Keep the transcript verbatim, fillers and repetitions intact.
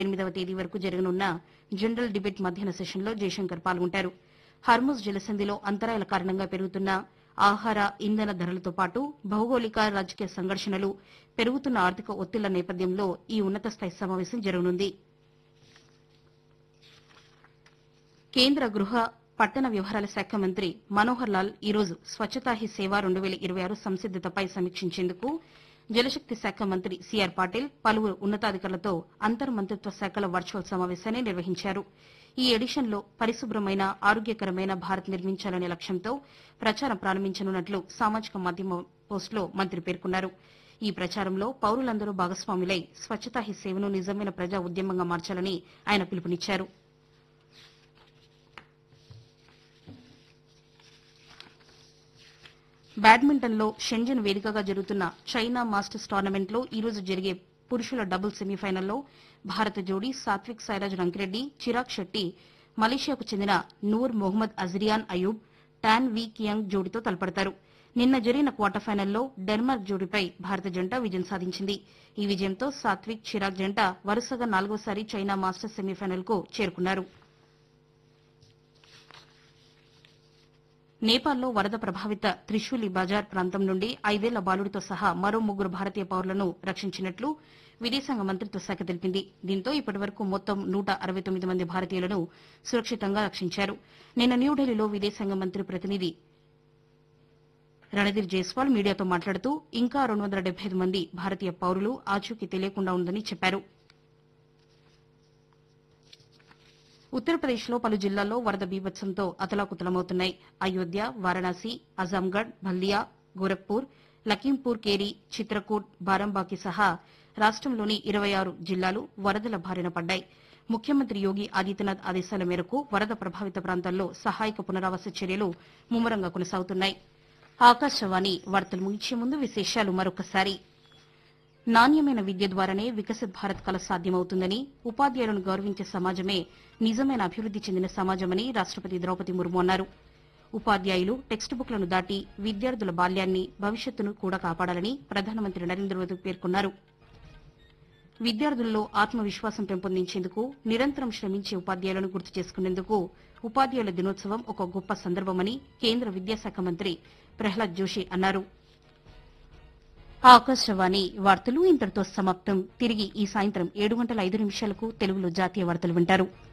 ఎనిమిదవ తేదీ వరకు జరగనున్న జనరల్ డిబేట్ మధ్యాహ్న సెషన్లో జయశంకర్ పాల్గొంటారు. హర్ముజ్ జలసంధిలో అంతరాయాల కారణంగా పెరుగుతున్న ఆహార, ఇంధన ధరలతో పాటు భౌగోళిక, రాజకీయ సంఘర్షణలు, పెరుగుతున్న ఆర్థిక ఒత్తిళ్ల నేపథ్యంలో ఈ ఉన్నత స్థాయి సమావేశం జరగనుంది. కేంద్ర గృహ పట్టణ వ్యవహారాల శాఖ మంత్రి మనోహర్ లాల్ ఈరోజు స్వచ్ఛతా హీ సేవ రెండు వేల ఇరవై ఆరు సంసిద్దతపై సమీక్షించేందుకు జలశక్తి శాఖ మంత్రి సీఆర్ పాటిల్ పలువురు ఉన్నతాధికారులతో అంతర్ మంత్రిత్వ శాఖల వర్చువల్ సమావేశాన్ని నిర్వహించారు. ఈ ఎడిషన్లో పరిశుభ్రమైన, ఆరోగ్యకరమైన భారత్ నిర్మించాలనే లక్ష్యంతో ప్రచారం ప్రారంభించనున్నట్లు సామాజిక మాధ్యమ పోస్టులో మంత్రి పేర్కొన్నారు. ఈ ప్రచారంలో పౌరులందరూ భాగస్వాములై స్వచ్ఛతా హీ సేవను నిజమైన ప్రజా ఉద్యమంగా మార్చాలని ఆయన పిలుపునిచ్చారు. బ్యాడ్మింటన్లో షెంజన్ వేదికగా జరుగుతున్న చైనా మాస్టర్స్ టోర్నమెంట్లో ఈరోజు జరిగే పురుషుల డబుల్స్ సెమీఫైనల్లో భారత జోడీ సాత్విక్ సాయిరాజ్ రంకిరెడ్డి, చిరాగ్ షెట్టి మలేషియాకు చెందిన నూర్ మొహమ్మద్ అజ్రియాన్ అయూబ్, టాన్ వి కియాంగ్ జోడీతో తలపడతారు. నిన్న జరిగిన క్వార్టర్ ఫైనల్లో డెన్మార్క్ జోడీపై భారత జంట విజయం సాధించింది. ఈ విజయంతో సాత్విక్, చిరాగ్ జంట వరుసగా నాలుగోసారి చైనా మాస్టర్స్ సెమీఫైనల్కు చేరుకున్నారు. నేపాల్లో వరద ప్రభావిత త్రిశూలి బజార్ ప్రాంతం నుండి ఐదేళ్ల బాలుడితో సహా మరో ముగ్గురు భారతీయ పౌరులను రక్షించినట్లు విదేశాంగ మంత్రిత్వ శాఖ తెలిపింది. దీంతో ఇప్పటివరకు మొత్తం నూట అరవై తొమ్మిది మంది భారతీయులను సురక్షితంగా రక్షించారు. నిన్న న్యూఢిల్లీలో విదేశాంగ మంత్రి ప్రతినిధి రణధీర్ జైస్వాల్ మీడియాతో మాట్లాడుతూ ఇంకా రెండు వందల డెబ్బై ఐదు మంది భారతీయ పౌరులు ఆచూకీ తెలియకుండా ఉందని చెప్పారు. ఉత్తరప్రదేశ్లో పలు జిల్లాల్లో వరద బీభత్సంతో అతలాకుతలమవుతున్నాయి. అయోధ్య, వారణాసి, అజాంగఢ్, బల్దియా, గోరఖ్పూర్, లఖీంపూర్ కేరి, చిత్రకూట్, బారంబాకి సహా రాష్టంలోని ఇరవై ఆరు జిల్లాలు వరదల బారిన పడ్డాయి. ముఖ్యమంత్రి యోగి ఆదిత్యనాథ్ ఆదేశాల మేరకు వరద ప్రభావిత ప్రాంతాల్లో సహాయక పునరావాస చర్యలు ముమ్మరంగా కొనసాగుతున్నాయి. ఆకాశవాణి వార్తలు ముగించే ముందు విశేషాలు మరొకసారి. నాణ్యమైన విద్య ద్వారానే వికసిత్ భారత్ కల సాధ్యమవుతుందని, ఉపాధ్యాయులను గౌరవించే సమాజమే నిజమైన అభివృద్ది చెందిన సమాజమని రాష్టపతి ద్రౌపది ముర్ము అన్నారు. ఉపాధ్యాయులు టెక్స్ట్ బుక్లను దాటి విద్యార్థుల బాల్యాన్ని, భవిష్యత్తును కూడా కాపాడాలని ప్రధానమంత్రి నరేంద్ర మోదీ పేర్కొన్నారు. విద్యార్థుల్లో ఆత్మవిశ్వాసం పెంపొందించేందుకు నిరంతరం శ్రమించే ఉపాధ్యాయులను గుర్తు చేసుకునేందుకు ఉపాధ్యాయుల దినోత్సవం ఒక గొప్ప సందర్భమని కేంద్ర విద్యాశాఖ మంత్రి ప్రహ్లాద్ జోషి అన్నారు. ఆకాశవాణి వార్తలు ఇంతటితో సమాప్తం. తిరిగి ఈ సాయంత్రం ఏడు గంటల ఐదు నిమిషాలకు తెలుగులో జాతీయ వార్తలు వింటారు.